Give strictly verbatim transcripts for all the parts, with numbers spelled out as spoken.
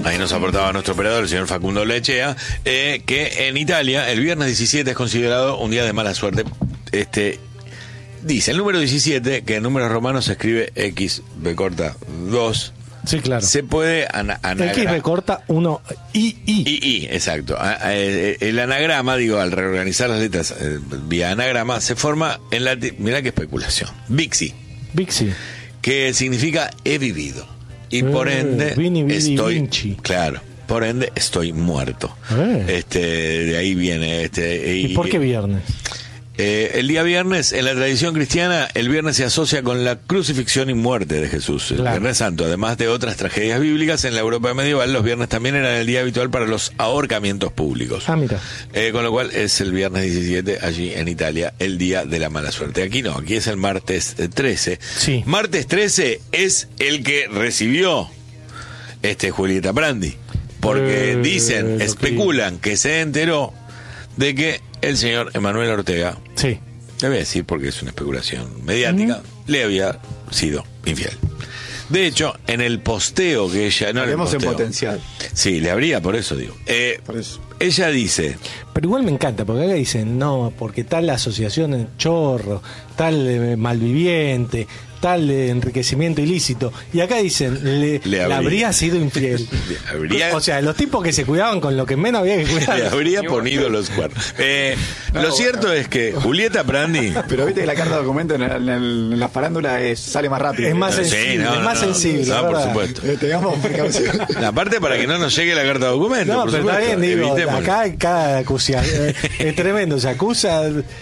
ahí nos aportaba nuestro operador, el señor Facundo Lechea, eh, que en Italia el viernes diecisiete es considerado un día de mala suerte. Este dice el número diecisiete, que en números romanos se escribe X, B corta, dos. Sí, claro. Se puede ana- anagra- X recorta uno I, I. Y, y, exacto. A- a- El anagrama, digo, al reorganizar las letras eh, vía anagrama, se forma en latín. Mirá qué especulación. Vixi, Vixi. que significa he vivido. Y Eh, por ende Vini, Vidi, estoy. Vinci. Claro. Por ende estoy muerto. Eh. Este, de ahí viene. Este, ¿Y por qué viernes? Eh, el día viernes, en la tradición cristiana, el viernes se asocia con la crucifixión y muerte de Jesús, el Claro. Viernes Santo. Además de otras tragedias bíblicas, en la Europa medieval los viernes también eran el día habitual para los ahorcamientos públicos. Ah, mira. Eh, con lo cual es el viernes diecisiete allí en Italia, el día de la mala suerte. Aquí no, aquí es el martes eh, trece. Sí. Martes trece es el que recibió este Julieta Prandi, porque Eh, dicen, lo especulan que se enteró de que el señor Emanuel Ortega, Sí. le voy a decir porque es una especulación mediática, le había sido infiel. De hecho, en el posteo que ella... no en el Hablemos en posteo. potencial. Sí, le habría, por eso digo. Eh, Por eso. ella dice... Pero igual me encanta, porque acá dicen, no, porque tal asociación en chorro, tal eh, malviviente, tal eh, enriquecimiento ilícito. Y acá dicen, le, Le habría. le habría sido infiel. Le habría- O sea, los tipos que se cuidaban con lo que menos había que cuidar. Le habría ponido los cuernos. Eh, lo cierto es que Julieta Prandi... Pero viste que la carta de documento en, el- en, el- en la farándula es, sale más rápido. Es más Sí, sensible, no, es no, más no. sensible. No, por ¿verdad? supuesto. Eh, tengamos precaución. Aparte, para que no nos llegue la carta de documento, No, por pero supuesto. está bien, digo, Evitémoslo. acá cada acusación eh, es tremendo, se acusa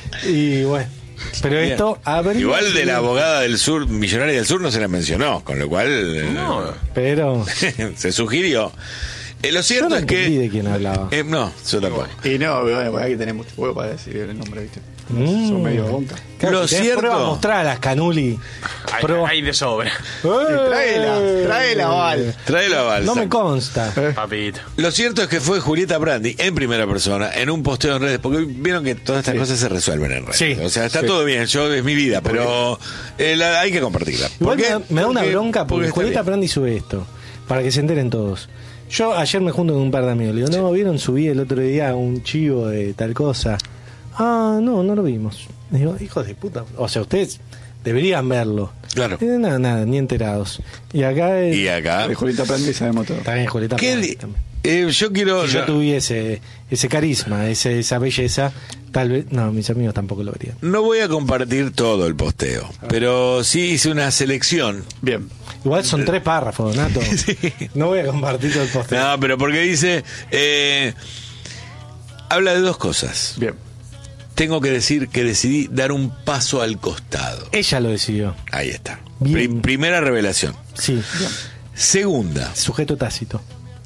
y bueno. Pero Bien. esto habría Igual de sido- la abogada del sur, millonaria del sur, no se la mencionó, con lo cual eh, Pero se sugirió. Eh, lo yo cierto no es que... entendí de quién hablaba. Eh, no, yo tampoco. Y no, bueno, porque hay que tener mucho huevo para decir el nombre, ¿viste? Mm. Son medio bonca. Claro, lo si tenés cierto- prueba, mostrá las Canuli. Hay, Prueba. hay de sobra, ¡Eh! Tráela, tráela, Val. Tráelo a Balsa. No me consta. papito. Lo cierto es que fue Julieta Prandi en primera persona en un posteo en redes, porque vieron que todas estas cosas se resuelven en redes. Sí. O sea, está Sí. todo bien, yo es mi vida, pero eh, la- hay que compartirla. Igual ¿Por qué? me, da- me da una Porque- bronca porque, está Julieta bien. Prandi sube esto, para que se enteren todos. Yo ayer me junto con un par de amigos, le digo, no, ¿vieron? Subí el otro día un chivo de tal cosa. Ah, no, no lo vimos. Le digo, hijos de puta. O sea, ustedes deberían verlo. Claro. Eh, nada, nada, ni enterados. Y acá es... Y acá. De Julieta Prandi sabemos todo. Está bien, Julieta ¿Qué Prandi di- también. eh, yo quiero. Si yo no, tuviese ese carisma, ese, esa belleza, tal vez... No, mis amigos tampoco lo verían. no voy a compartir todo el posteo, pero sí hice una selección. Bien. Igual son tres párrafos, Nato. No voy a compartir todo el posteo. No, pero porque dice. eh, habla de dos cosas. Bien. Tengo que decir que decidí dar un paso al costado. Ella lo decidió. Ahí está. Bien. Pri- primera revelación. Sí, Segunda, sujeto tácito.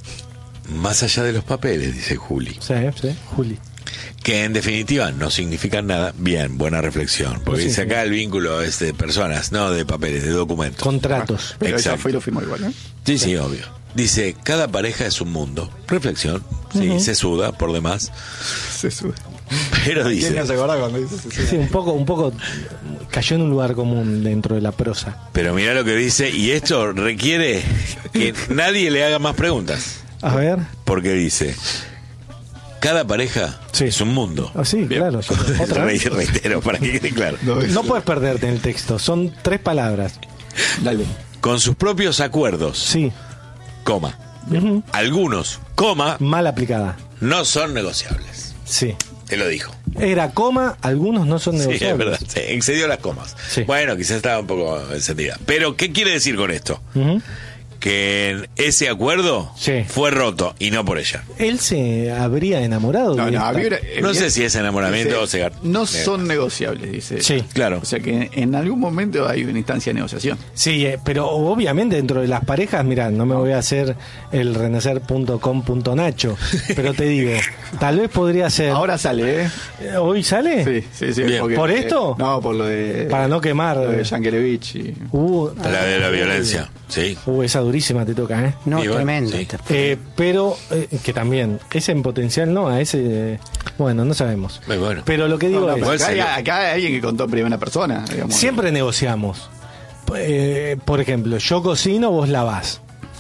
más allá de los papeles, dice Juli, Sí, sí, Juli. que en definitiva no significan nada. Bien, buena reflexión, porque Sí, dice sí. acá el vínculo es de personas, no de papeles, de documentos. Contratos. Pero ella Exacto. fue y lo firmó igual, ¿eh? Sí, sí, obvio. Dice, cada pareja es un mundo. Reflexión, sí, se suda por demás, Se sube. pero ¿Quién dice, no se acuerda cuando dice se sube? Sí, un poco, un poco cayó en un lugar común dentro de la prosa. pero mira lo que dice, y esto requiere que nadie le haga más preguntas, A ver. porque dice, cada pareja Sí. es un mundo. Ah, sí, claro. yo- Otra Re- vez. reitero, para que quede claro. No, es- No puedes perderte en el texto. Son tres palabras. Dale. Con sus propios acuerdos, Sí. coma. Ujú. Algunos, coma, Mal aplicada. no son negociables. Sí. Te lo dijo. Era coma, algunos no son Sí, es negociables. verdad. Sí, excedió las comas. Sí. Bueno, quizás estaba un poco encendida. Pero, ¿qué quiere decir con esto? Ujú. Que ese acuerdo Sí. fue roto y no por ella. Él se habría enamorado No, de no, esta- había una- No bien- sé si es enamoramiento dice, o cegar. No son negociables, dice. Sí. Claro. O sea que en algún momento hay una instancia de negociación. Sí, eh, pero obviamente dentro de las parejas, mira, no me voy a hacer el renacer punto com punto nacho, pero te digo, tal vez podría ser... Ahora sale, ¿eh? Eh, ¿Hoy sale? Sí, sí, sí. Bien. ¿Por eh, esto? no, por lo de. Para no quemar. Lo de Yankelevich. Y... Uh, La de la violencia. Sí. uh, esa durísima te toca, ¿eh? No, Y bueno, tremendo. sí. Eh, pero eh, que también, ese en potencial no, a ese, eh, bueno, no sabemos. Muy bueno. Pero lo que digo No, no, es, pero Igual acá, hay, salió. acá hay alguien que contó en primera persona. Digamos. siempre negociamos. Eh, por ejemplo, yo cocino, vos lavás.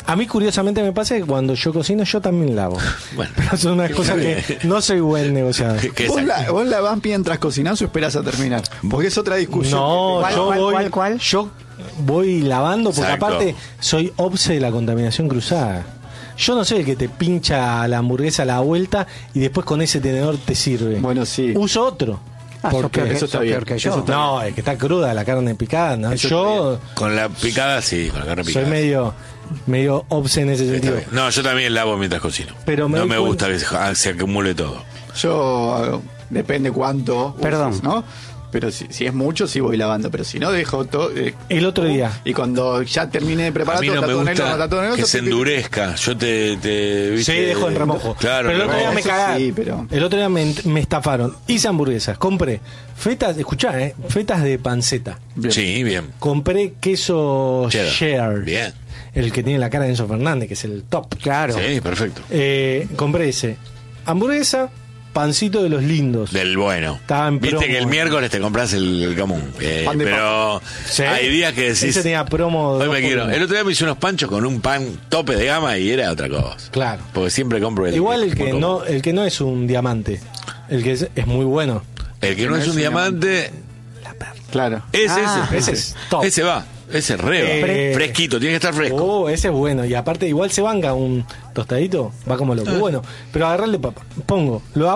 A mí curiosamente me pasa que cuando yo cocino yo también lavo. Bueno. Pero son unas cosas que no soy buen negociador. ¿Qué- qué ¿Vos, es la, ¿Vos lavás mientras cocinás o esperás a terminar? Porque es otra discusión. No, ¿Cuál, yo cuál, voy, cuál, cuál? yo voy lavando porque Exacto. aparte soy obse de la contaminación cruzada. Yo no soy el que te pincha la hamburguesa a la vuelta y después con ese tenedor te sirve. Bueno, sí. Uso otro. Ah, sos porque peor que- eso está sos bien. peor que yo. Eso está no, es que está cruda la carne picada. ¿no? Eso Yo Con la picada, sí, con la carne soy picada. medio medio obse en ese Está sentido. bien. No, yo también lavo mientras cocino. Pero me no doy me cuenta- gusta que se, se acumule todo. Yo, eh, depende cuánto uses, Perdón. ¿no? Pero si, si es mucho, sí voy lavando. Pero si no, dejo todo. eh, El otro día. Y cuando ya termine de A preparar mí todo, no está me todo en el horno, gusta está todo en el horno, que se pi, pi, pi. endurezca. Yo te... te ¿viste? Sí, dejo en remojo. Claro, pero el otro día me eso cagaron. sí, pero- El otro día me, me estafaron. Hice hamburguesas. Compré fetas, escuchá, eh, fetas de panceta. Bien. Sí, bien. Compré queso Cheddar. Share. Bien. El que tiene la cara de Enzo Fernández, que es el top. Claro. Sí, perfecto. Eh, compré ese. Hamburguesa, pancito de los lindos. Del bueno. Estaba en Viste promo. que el miércoles te compras el, el común. Eh, Pan de pero Sí. hay días que decís. Ese tenía promo Hoy dos me por quiero. uno. El otro día me hice unos panchos con un pan tope de gama y era otra cosa. Claro. Porque siempre compro el. Igual el muy que cómodo. no, el que no es un diamante. El que es, es muy bueno. El que no es un diamante. Claro. Ese, Ah, ese. ese es top. Ese va. Ese re va. Eh, Fresquito, tiene que estar fresco. Oh, ese es bueno. Y aparte, igual se banca un tostadito, va como loco. Bueno, pero agarrarle papa. Pongo, lo hago.